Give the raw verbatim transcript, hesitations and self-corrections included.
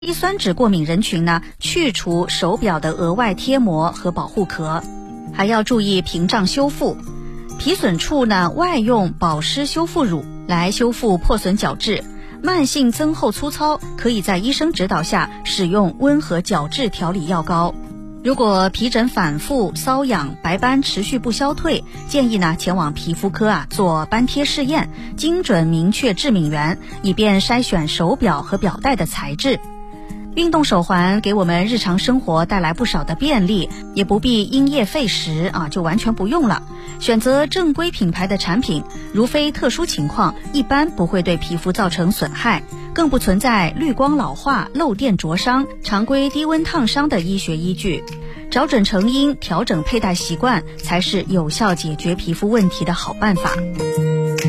肌酸酯过敏人群呢，去除手表的额外贴膜和保护壳，还要注意屏障修复。皮损处呢，外用保湿修复乳来修复破损角质。慢性增厚粗糙，可以在医生指导下使用温和角质调理药膏。如果皮疹反复、瘙痒、白斑持续不消退，建议呢前往皮肤科啊做斑贴试验，精准明确致敏源，以便筛选手表和表带的材质。运动手环给我们日常生活带来不少的便利，也不必因噎废食啊就完全不用了。选择正规品牌的产品，如非特殊情况，一般不会对皮肤造成损害，更不存在绿光老化、漏电灼伤、常规低温烫伤的医学依据。找准成因，调整佩戴习惯，才是有效解决皮肤问题的好办法。